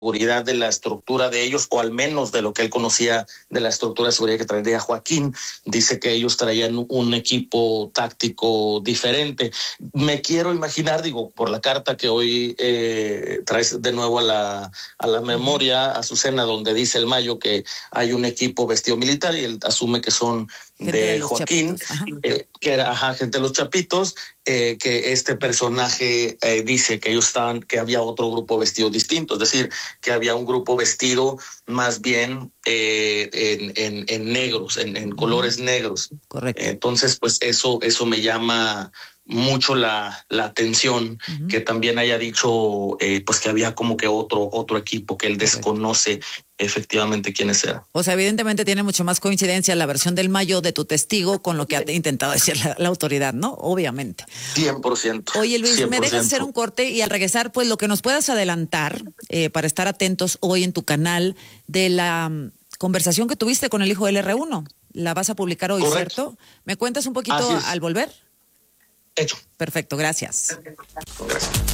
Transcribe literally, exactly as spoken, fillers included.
seguridad de la estructura de ellos, o al menos de lo que él conocía de la estructura de seguridad que traía Joaquín. Dice que ellos traían un equipo táctico diferente. Me quiero imaginar, digo, por la carta que hoy eh, traes de nuevo a la, a la memoria, Azucena, donde dice el Mayo que hay un equipo vestido militar y él asume que son de, de Joaquín, eh, que era ajá, gente de los Chapitos, eh, que este personaje eh, dice que ellos estaban, que había otro grupo vestido distinto, es decir, que había un grupo vestido más bien eh, en, en, en negros, en, en colores negros. Correcto. Entonces, pues eso, eso me llama mucho la, la atención, uh-huh. que también haya dicho eh, pues que había como que otro, otro equipo que él Correcto. desconoce efectivamente quiénes eran. O sea, evidentemente tiene mucho más coincidencia la versión del Mayo de tu testigo con lo que ha intentado decir la, la autoridad, ¿no? Obviamente. cien por ciento. Oye, Luis, cien por ciento. me dejas hacer un corte y al regresar, pues lo que nos puedas adelantar eh, para estar atentos hoy en tu canal de la um, conversación que tuviste con el hijo del erre uno. La vas a publicar hoy, Correcto. ¿Cierto? ¿Me cuentas un poquito al volver? Hecho. Perfecto, gracias. Gracias.